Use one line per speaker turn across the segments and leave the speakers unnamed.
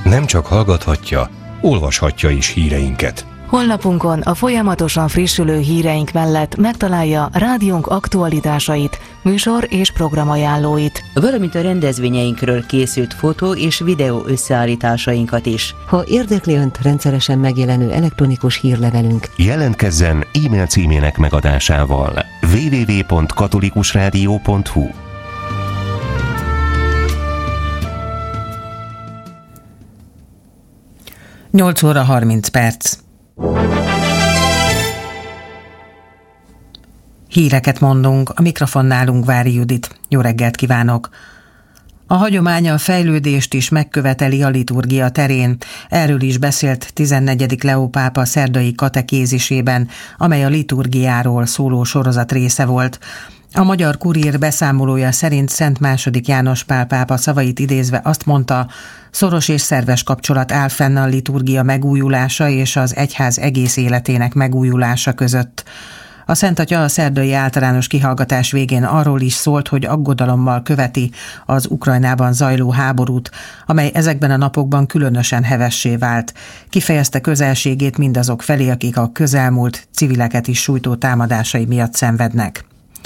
Nem csak hallgathatja, olvashatja is híreinket.
Honlapunkon a folyamatosan frissülő híreink mellett megtalálja rádiónk aktualitásait, műsor és programajánlóit,
valamint a rendezvényeinkről készült fotó és videó összeállításainkat is.
Ha érdekli Önt rendszeresen megjelenő elektronikus hírlevelünk,
Jelentkezzen e-mail címének megadásával. www.katolikusradio.hu
8 óra 30 perc. Híreket mondunk, a mikrofonnálunk Vári Judit. Jó reggelt kívánok! A hagyomány a fejlődést is megköveteli a liturgia terén. Erről is beszélt 14. Leó pápa szerdai katekézisében, amely a liturgiáról szóló sorozat része volt. A Magyar Kurír beszámolója szerint Szent II. János Pál pápa szavait idézve azt mondta, szoros és szerves kapcsolat áll fenn a liturgia megújulása és az egyház egész életének megújulása között. A Szent Atya a szerdai általános kihallgatás végén arról is szólt, hogy aggodalommal követi az Ukrajnában zajló háborút, amely ezekben a napokban különösen hevessé vált. Kifejezte közelségét mindazok felé, akik a közelmúlt civileket is sújtó támadásai miatt szenvednek.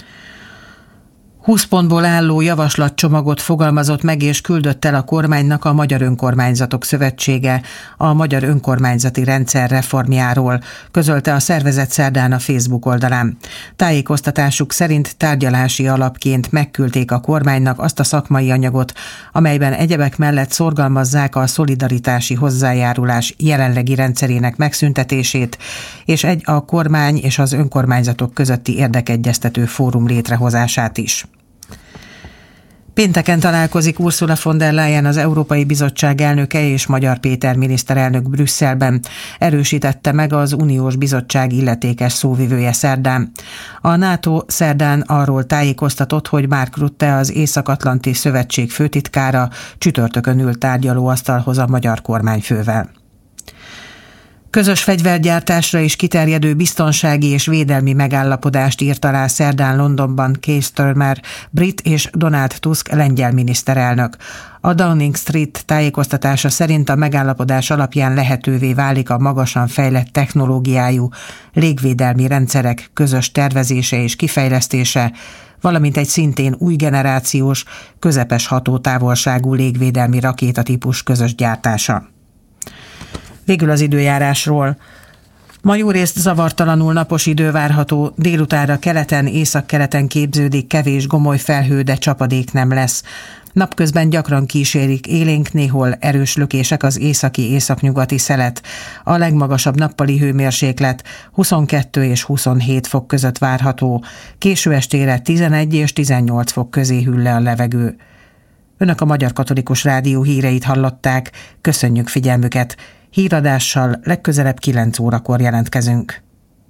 20 pontból álló javaslatcsomagot fogalmazott meg és küldött el a kormánynak a Magyar Önkormányzatok Szövetsége a magyar önkormányzati rendszer reformjáról, közölte a szervezet szerdán a Facebook oldalán. Tájékoztatásuk szerint tárgyalási alapként megküldték a kormánynak azt a szakmai anyagot, amelyben egyebek mellett szorgalmazzák a szolidaritási hozzájárulás jelenlegi rendszerének megszüntetését, és a kormány és az önkormányzatok közötti érdekegyeztető fórum létrehozását is. Pénteken találkozik Ursula von der Leyen, az Európai Bizottság elnöke és Magyar Péter miniszterelnök Brüsszelben, erősítette meg az Uniós Bizottság illetékes szóvivője szerdán. A NATO szerdán arról tájékoztatott, hogy Mark Rutte, az Észak-Atlanti Szövetség főtitkára csütörtökön ült tárgyalóasztalhoz a magyar kormányfővel. Közös fegyvergyártásra is kiterjedő biztonsági és védelmi megállapodást írt alá szerdán Londonban Keir Starmer, brit és Donald Tusk lengyel miniszterelnök. A Downing Street tájékoztatása szerint a megállapodás alapján lehetővé válik a magasan fejlett technológiájú légvédelmi rendszerek közös tervezése és kifejlesztése, valamint egy szintén új generációs, közepes hatótávolságú légvédelmi rakétatípus közös gyártása. Végül az időjárásról. Ma jórészt zavartalanul napos idő várható, délutánra keleten, északkeleten képződik kevés gomoly felhő, de csapadék nem lesz. Napközben gyakran kísérik élénk, néhol erős lökések az északi-északnyugati szelet. A legmagasabb nappali hőmérséklet 22 és 27 fok között várható. Késő estére 11 és 18 fok közé hűl le a levegő. Önök a Magyar Katolikus Rádió híreit hallották. Köszönjük figyelmüket! Híradással legközelebb 9 órakor jelentkezünk.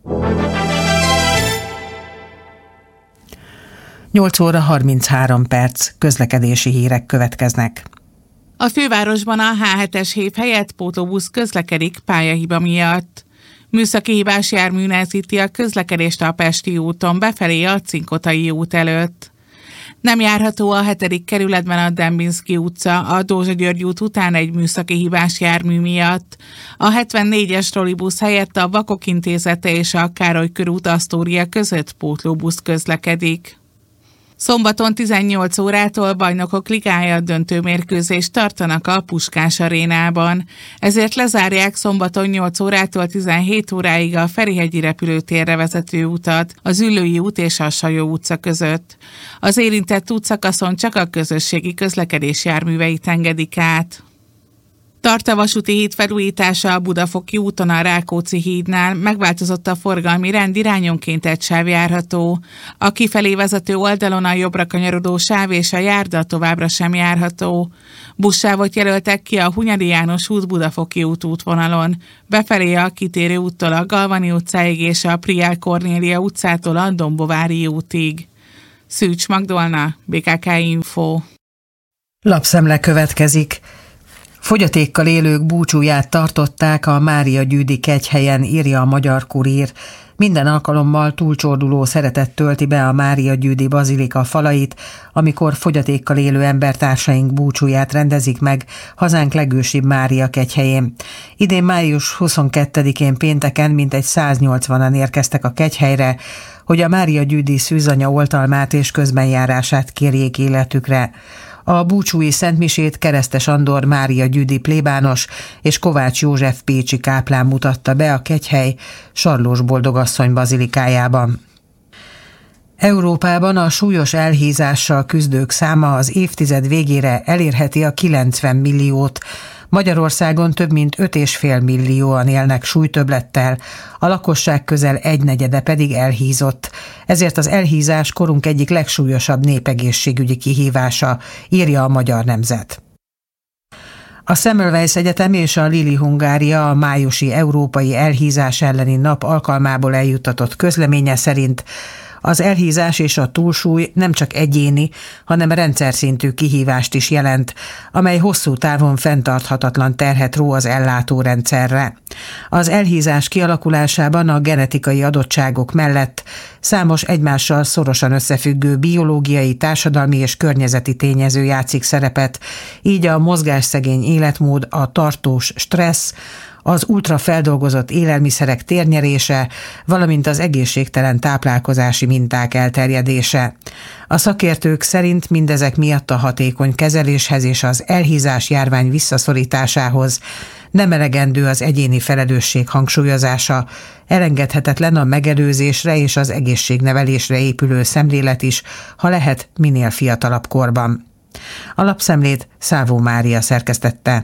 8 óra 33 perc, közlekedési hírek következnek.
A fővárosban a H7-es hév helyett pótlóbusz közlekedik pályahiba miatt. Műszaki hibás jármű nehezíti a közlekedést a Pesti úton befelé a Cinkotai út előtt. Nem járható a 7. kerületben a Dembinszky utca, a Dózsa György út után egy műszaki hibás jármű miatt. A 74-es trollibusz helyett a Vakok Intézete és a Károly körút Asztória között pótlóbusz közlekedik. Szombaton 18 órától Bajnokok Ligája döntőmérkőzést tartanak a Puskás arénában. Ezért lezárják szombaton 8 órától 17 óráig a Ferihegyi repülőtérre vezető utat, az Üllői út és a Sajó utca között. Az érintett útszakaszon csak a közösségi közlekedés járműveit engedik át. Tart a vasúti híd felújítása a Budafoki úton a Rákóczi hídnál, megváltozott a forgalmi rend, irányonként egy sáv járható. A kifelé vezető oldalon a jobbra kanyarodó sáv és a járda továbbra sem járható. Buszsávot jelöltek ki a Hunyadi János út Budafoki út útvonalon, befelé a Kitérő úttól a Galvani utcáig és a Priál Kornélia utcától a Dombovári útig. Szűcs Magdolna, BKK Info.
Lapszemle következik. Fogyatékkal élők búcsúját tartották a Mária Gyüdi kegyhelyen, írja a Magyar Kurír. Minden alkalommal túlcsorduló szeretet tölti be a Mária Gyüdi bazilika falait, amikor fogyatékkal élő embertársaink búcsúját rendezik meg hazánk legősibb Mária kegyhelyén. Idén május 22-én pénteken mintegy 180-an érkeztek a kegyhelyre, hogy a Mária Gyüdi szűzanya oltalmát és közbenjárását kérjék életükre. A búcsúi szentmisét Keresztes Andor Mária Gyüdi plébános és Kovács József pécsi káplán mutatta be a kegyhely Sarlós Boldogasszony bazilikájában. Európában a súlyos elhízással küzdők száma az évtized végére elérheti a 90 milliót. Magyarországon több mint 5,5 millióan élnek súlytöbblettel, a lakosság közel 1/4 pedig elhízott. Ezért az elhízás korunk egyik legsúlyosabb népegészségügyi kihívása, írja a Magyar Nemzet. A Semmelweis Egyetem és a Lili Hungária a májusi Európai Elhízás elleni nap alkalmából eljuttatott közleménye szerint az elhízás és a túlsúly nem csak egyéni, hanem rendszerszintű kihívást is jelent, amely hosszú távon fenntarthatatlan terhet ró az ellátórendszerre. Az elhízás kialakulásában a genetikai adottságok mellett számos egymással szorosan összefüggő biológiai, társadalmi és környezeti tényező játszik szerepet, így a mozgásszegény életmód, a tartós stressz, az ultrafeldolgozott élelmiszerek térnyerése, valamint az egészségtelen táplálkozási minták elterjedése. A szakértők szerint mindezek miatt a hatékony kezeléshez és az elhízás járvány visszaszorításához nem elegendő az egyéni felelősség hangsúlyozása, elengedhetetlen a megelőzésre és az egészségnevelésre épülő szemlélet is, ha lehet minél fiatalabb korban. A lapszemlét Szávó Mária szerkesztette.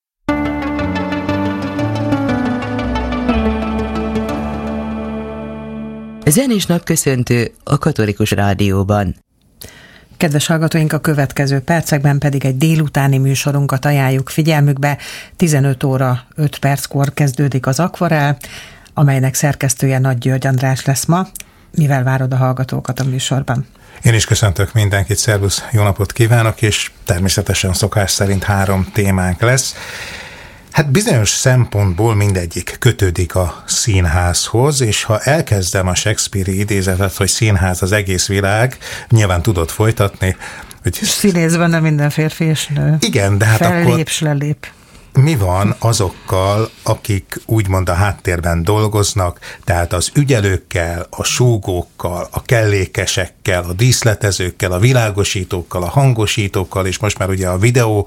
Zenés napköszöntő a Katolikus Rádióban.
Kedves hallgatóink, a következő percekben pedig egy délutáni műsorunkat ajánljuk figyelmükbe. 15 óra 5 perckor kezdődik az Akvarel, amelynek szerkesztője Nagy György András lesz ma. Mivel várod a hallgatókat a műsorban?
Én is köszöntök mindenkit, szervusz, jó napot kívánok, és természetesen szokás szerint 3 témánk lesz. Hát bizonyos szempontból mindegyik kötődik a színházhoz, és ha elkezdem a Shakespeare-i idézetet, hogy színház az egész világ, nyilván tudod folytatni. Hogy
színész benne minden férfi és nő.
Igen, de hát
fellép, s lelép.
Mi van azokkal, akik úgymond a háttérben dolgoznak, tehát az ügyelőkkel, a súgókkal, a kellékesekkel, a díszletezőkkel, a világosítókkal, a hangosítókkal, és most már ugye a videó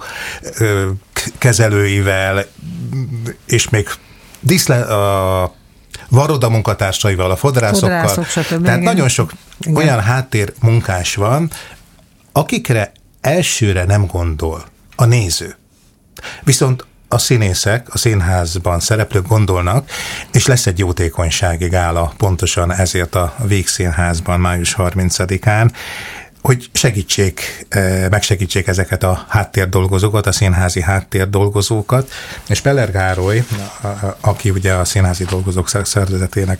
kezelőivel, és még a varoda munkatársaival, a fodrászokkal. Tehát nagyon sok olyan háttérmunkás van, akikre elsőre nem gondol a néző. Viszont a színészek, a színházban szereplők gondolnak, és lesz egy jótékonysági gála pontosan ezért a Vígszínházban május 30-án, hogy megsegítsék ezeket a háttérdolgozókat, a színházi háttérdolgozókat, és Peller Gároly, aki ugye a Színházi Dolgozók Szervezetének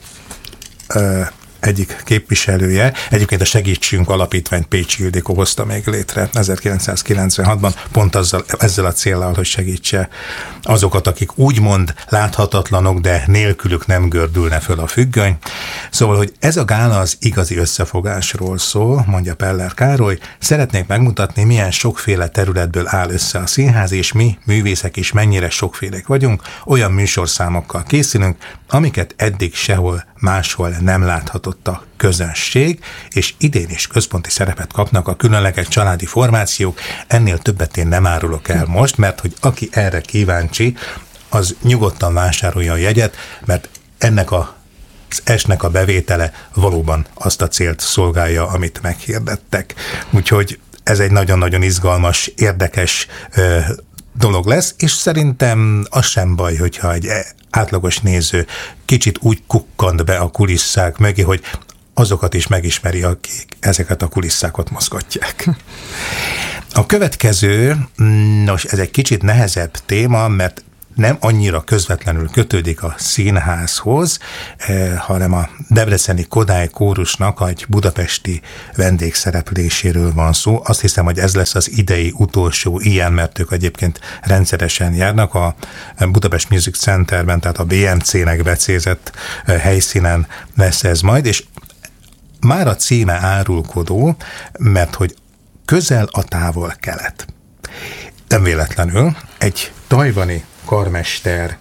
egyik képviselője, egyébként a Segítsünk Alapítványt Pécsi Ildikó hozta még létre 1996-ban, pont ezzel a céllal, hogy segítse azokat, akik úgymond láthatatlanok, de nélkülük nem gördülne föl a függöny. Szóval, hogy ez a gála az igazi összefogásról szól, mondja Peller Károly, szeretnék megmutatni, milyen sokféle területből áll össze a színház, és mi, művészek is mennyire sokfélék vagyunk, olyan műsorszámokkal készülünk, amiket eddig sehol máshol nem láthatott a közönség, és idén is központi szerepet kapnak a különleges családi formációk. Ennél többet én nem árulok el most, mert hogy aki erre kíváncsi, az nyugodtan vásárolja a jegyet, mert ennek az esnek a bevétele valóban azt a célt szolgálja, amit meghirdettek. Úgyhogy ez egy nagyon-nagyon izgalmas, érdekes dolog lesz, és szerintem az sem baj, hogyha egy átlagos néző kicsit úgy kukkant be a kulisszák mögé, hogy azokat is megismeri, akik ezeket a kulisszákat mozgatják. A következő, nos, ez egy kicsit nehezebb téma, mert nem annyira közvetlenül kötődik a színházhoz, hanem a debreceni Kodály kórusnak egy budapesti vendégszerepléséről van szó. Azt hiszem, hogy ez lesz az idei utolsó ilyen, mert ők egyébként rendszeresen járnak a Budapest Music Centerben, tehát a BMC-nek becézett helyszínen lesz ez majd, és már a címe árulkodó, mert hogy közel a távol-kelet. Nem véletlenül egy tajvani karmester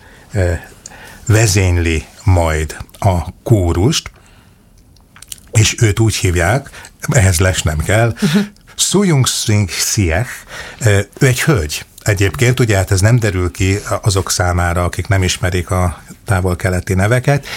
vezényli majd a kórust, és őt úgy hívják, ehhez lesnem kell, Suyung Sing Siech, ő egy hölgy. Egyébként, ugye hát ez nem derül ki azok számára, akik nem ismerik a távol-keleti neveket,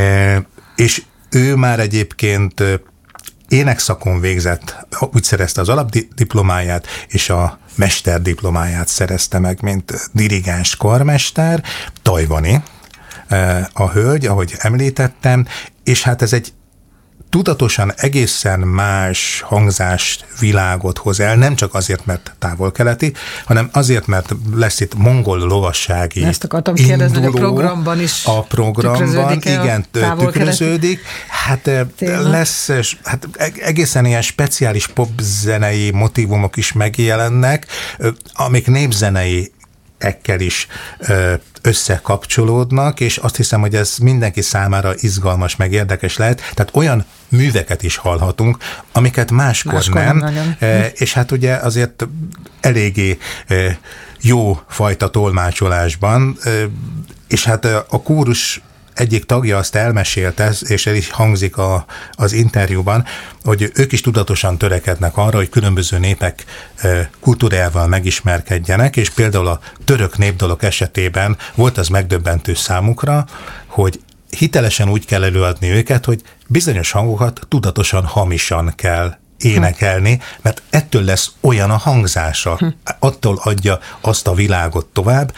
és ő már egyébként énekszakon végzett, úgy szerezte az alapdiplomáját, és a mesterdiplomáját szerezte meg, mint dirigens karmester, tajvani a hölgy, ahogy említettem, és hát ez egy tudatosan egészen más hangzás világot hoz el, nem csak azért, mert távol-keleti, hanem azért, mert lesz itt mongol lovassági
ezt akartam kérdezni, a programban is
igen, tükröződik. Hát lesz, hát egészen ilyen speciális popzenei motívumok is megjelennek, amik népzenei ekkel is összekapcsolódnak, és azt hiszem, hogy ez mindenki számára izgalmas, meg érdekes lehet. Tehát olyan műveket is hallhatunk, amiket máskor nem. És hát ugye azért eléggé jó fajta tolmácsolásban, és hát a kórus egyik tagja azt elmesélte, és el is hangzik az interjúban, hogy ők is tudatosan törekednek arra, hogy különböző népek kultúrájával megismerkedjenek, és például a török népdalok esetében volt az megdöbbentő számukra, hogy hitelesen úgy kell előadni őket, hogy bizonyos hangokat tudatosan hamisan kell énekelni, mert ettől lesz olyan a hangzása, attól adja azt a világot tovább,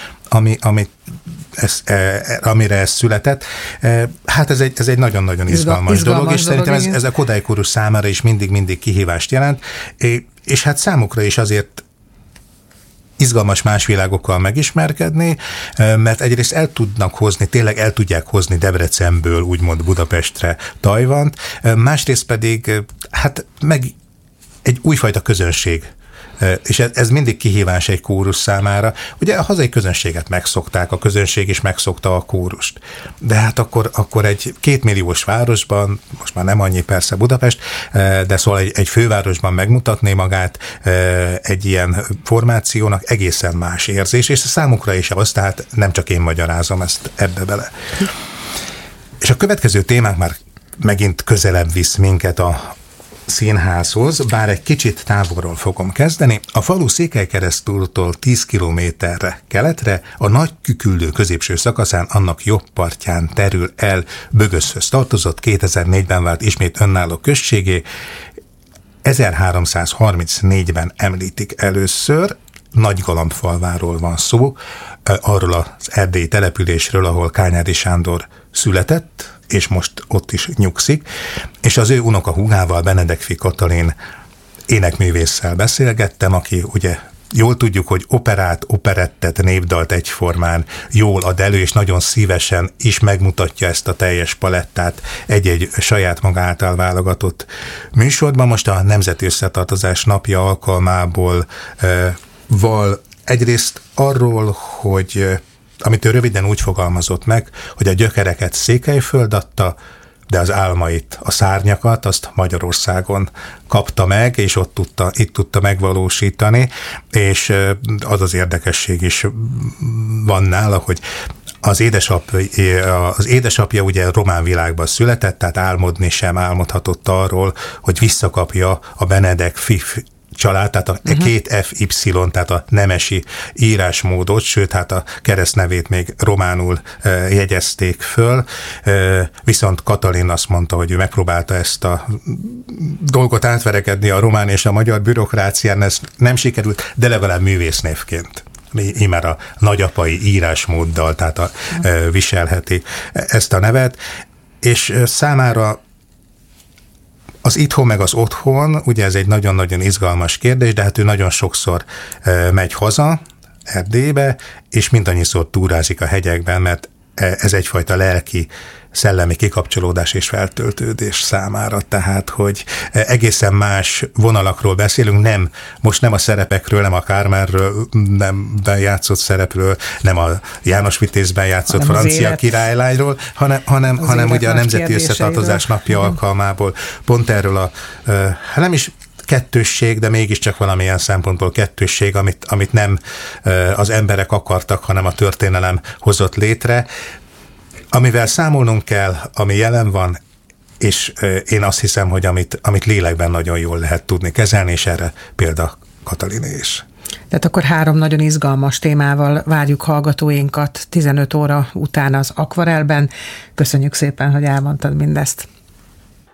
amire ez született. Hát ez egy nagyon-nagyon izgalmas dolog, és szerintem ez a Kodály kórus számára is mindig kihívást jelent, és hát számukra is azért izgalmas más világokkal megismerkedni, mert egyrészt tényleg el tudják hozni Debrecenből, úgymond Budapestre Tajvant, másrészt pedig hát meg egy újfajta közönség. És ez mindig kihívás egy kórus számára. Ugye a hazai közönséget megszokták, a közönség is megszokta a kórust. De hát akkor egy 2 milliós városban, most már nem annyi persze Budapest, de szóval egy fővárosban megmutatni magát egy ilyen formációnak egészen más érzés, és számukra is az, tehát nem csak én magyarázom ezt ebbe bele. És a következő témák már megint közelebb visz minket a színházhoz, bár egy kicsit távolról fogom kezdeni. A falu Székelykeresztúrtól 10 kilométerre keletre, a Nagy Küküllő középső szakaszán, annak jobb partján terül el, Bögöshöz tartozott, 2004-ben vált ismét önálló községé, 1334-ben említik először, Nagygalambfalváról van szó, arról az erdélyi településről, ahol Kányádi Sándor született, és most ott is nyugszik, és az ő unokahúgával, Benedekfi Katalin énekművésszel beszélgettem, aki ugye jól tudjuk, hogy operát, operettet, népdalt egyformán jól ad elő, és nagyon szívesen is megmutatja ezt a teljes palettát egy-egy saját maga által válogatott műsorban. Most a Nemzeti Összetartozás napja alkalmából egyrészt arról, hogy amit ő röviden úgy fogalmazott meg, hogy a gyökereket Székelyföld adta, de az álmait, a szárnyakat, azt Magyarországon kapta meg, és itt tudta megvalósítani, és az érdekesség is van nála, hogy az édesapja ugye román világban született, tehát álmodni sem álmodhatott arról, hogy visszakapja a Benedek Fif család, tehát a 2 FY, tehát a nemesi írásmódot, sőt, hát a keresztnevét még románul jegyezték föl, viszont Katalin azt mondta, hogy ő megpróbálta ezt a dolgot átverekedni a román és a magyar bürokrácián, ez nem sikerült, de legalább művésznévként immár a nagyapai írásmóddal, tehát viselheti ezt a nevet, és számára az itthon meg az otthon, ugye ez egy nagyon-nagyon izgalmas kérdés, de hát ő nagyon sokszor megy haza, Erdélybe, és mindannyiszor túrázik a hegyekben, mert ez egyfajta lelki, szellemi kikapcsolódás és feltöltődés számára, tehát, hogy egészen más vonalakról beszélünk, most nem a szerepekről, nem a Carmenről, nem játszott szerepről, nem a János Vitézben játszott francia királylányról, hanem ugye a Nemzeti Összetartozás napja alkalmából pont erről nem is kettősség, de mégiscsak valamilyen szempontból kettősség, amit nem az emberek akartak, hanem a történelem hozott létre, amivel számolnunk kell, ami jelen van, és én azt hiszem, hogy amit lélekben nagyon jól lehet tudni kezelni, és erre példa Kataliné is.
Tehát akkor 3 nagyon izgalmas témával várjuk hallgatóinkat 15 óra után az Akvarelben. Köszönjük szépen, hogy elmondtad mindezt.